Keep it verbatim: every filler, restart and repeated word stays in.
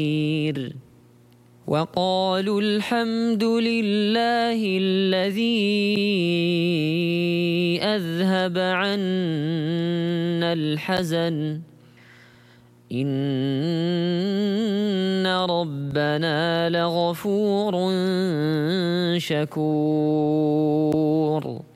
وقالوا الحمد لله الذي أذهب عنا الحزن إن ربنا لغفور شكور.